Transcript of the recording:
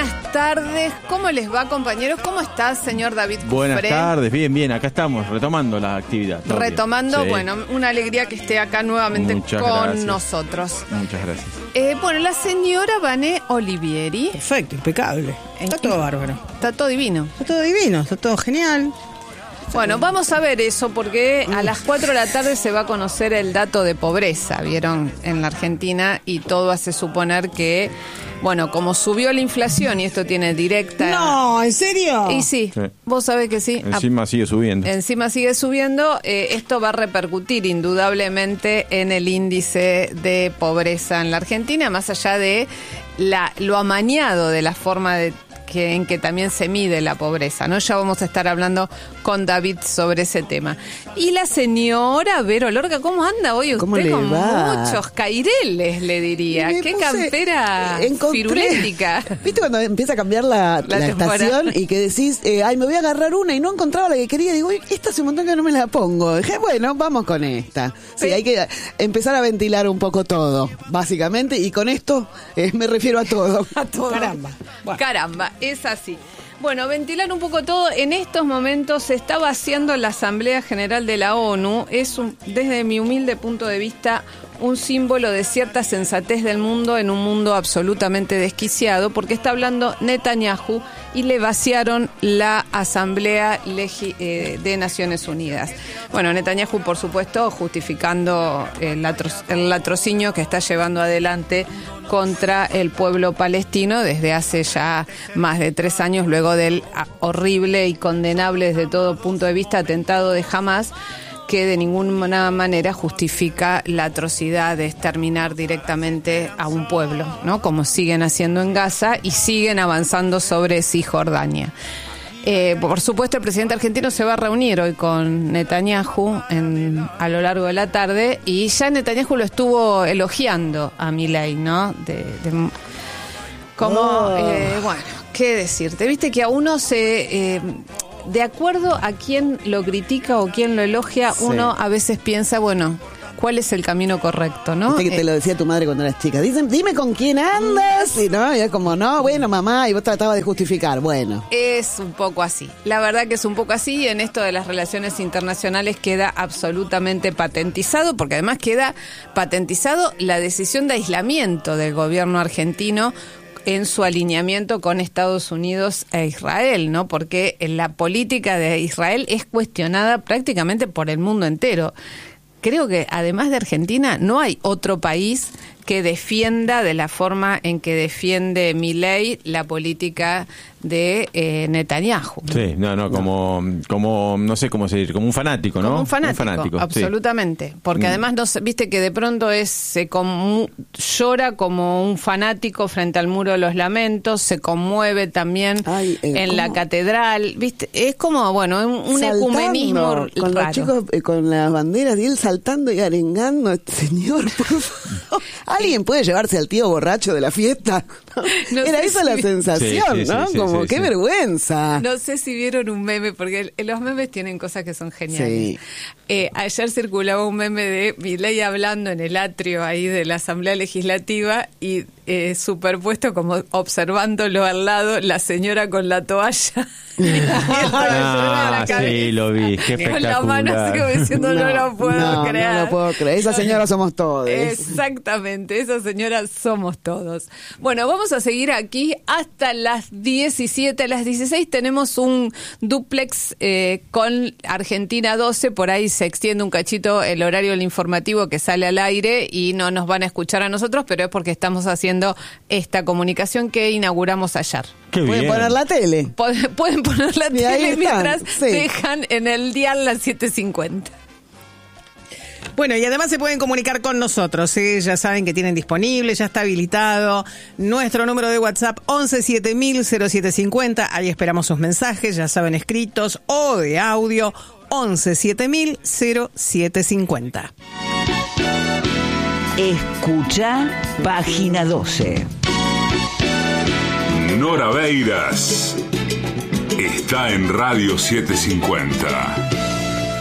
buenas tardes. ¿Cómo les va, compañeros? ¿Cómo está, señor David Cufré? Buenas tardes, bien, acá estamos, retomando la actividad. Retomando, sí. Bueno, una alegría que esté acá nuevamente con nosotros. Muchas gracias. Bueno, la señora Vané Olivieri. Perfecto, impecable. Está todo bárbaro. Está todo divino. Está todo divino, está todo genial. Bueno, vamos a ver eso porque a las 4 de la tarde se va a conocer el dato de pobreza, ¿vieron? En la Argentina, y todo hace suponer que, bueno, como subió la inflación y esto tiene directa... No, ¿en serio? Y sí, vos sabés que sí. Encima sigue subiendo. Encima sigue subiendo. Esto va a repercutir indudablemente en el índice de pobreza en la Argentina, más allá de lo amañado de la forma en que también se mide la pobreza, ¿no? Ya vamos a estar hablando con David sobre ese tema. Y la señora Vero Lorca, ¿cómo anda hoy usted? ¿Cómo le con va? Muchos caireles, le diría. Qué campera firulética. ¿Viste cuando empieza a cambiar la estación y que decís, ay, me voy a agarrar una y no encontraba la que quería? Digo, esta hace un montón que no me la pongo. Dije, bueno, vamos con esta. Sí, hay que empezar a ventilar un poco todo, básicamente, y con esto me refiero a todo. A todo. Caramba. Bueno. Caramba, es así. Bueno, ventilar un poco todo. En estos momentos se está vaciando la Asamblea General de la ONU. Es, desde mi humilde punto de vista, un símbolo de cierta sensatez del mundo en un mundo absolutamente desquiciado, porque está hablando Netanyahu y le vaciaron la Asamblea de Naciones Unidas. Bueno, Netanyahu, por supuesto, justificando el latrocinio que está llevando adelante contra el pueblo palestino desde hace ya más de 3 años, luego del horrible y condenable desde todo punto de vista atentado de Hamás, que de ninguna manera justifica la atrocidad de exterminar directamente a un pueblo, ¿no? Como siguen haciendo en Gaza y siguen avanzando sobre Cisjordania. Por supuesto, el presidente argentino se va a reunir hoy con Netanyahu a lo largo de la tarde, y ya Netanyahu lo estuvo elogiando a Milei, ¿no? Bueno, ¿qué decirte? Viste que a uno de acuerdo a quién lo critica o quién lo elogia, uno a veces piensa, bueno, ¿cuál es el camino correcto, no? Viste que te lo decía tu madre cuando eras chica. Dicen, dime con quién andas. Y no, y es como, no, bueno, mamá, y vos tratabas de justificar. Bueno. Es un poco así. La verdad que es un poco así, y en esto de las relaciones internacionales queda absolutamente patentizado, porque además queda patentizado la decisión de aislamiento del gobierno argentino en su alineamiento con Estados Unidos e Israel, ¿no? Porque la política de Israel es cuestionada prácticamente por el mundo entero. Creo que además de Argentina no hay otro país que defienda de la forma en que defiende Milei la política de Netanyahu. Sí, como no sé cómo decir, como un fanático, ¿no? Como un fanático, absolutamente. Sí. Porque además, viste que de pronto llora como un fanático frente al Muro de los Lamentos, se conmueve también en la catedral, viste, es como, bueno, un ecumenismo con raro. Los chicos con las banderas y él saltando y arengando. Señor, por favor. ¿Alguien puede llevarse al tío borracho de la fiesta? No era esa la sensación, ¿no? Como, qué vergüenza. No sé si vieron un meme, porque los memes tienen cosas que son geniales. Sí. Ayer circulaba un meme de Milei hablando en el atrio ahí de la Asamblea Legislativa y superpuesto como observándolo al lado la señora con la toalla. Sí, lo vi, qué espectacular. Con la mano sigo diciendo, no lo puedo creer. No lo puedo creer, esa señora somos todos. Exactamente, esa señora somos todos. Bueno, vamos a seguir aquí hasta las 17. A las 16 tenemos un dúplex con Argentina 12, por ahí se extiende un cachito el horario del informativo que sale al aire y no nos van a escuchar a nosotros, pero es porque estamos haciendo esta comunicación que inauguramos ayer. Pueden poner la tele. Pueden poner la tele mientras dejan en el dial las 7:50. Bueno, y además se pueden comunicar con nosotros, ya saben que tienen disponible, ya está habilitado nuestro número de WhatsApp 11700750, ahí esperamos sus mensajes, ya saben, escritos o de audio, 11700750. Escucha Página 12. Nora Beiras está en Radio 750.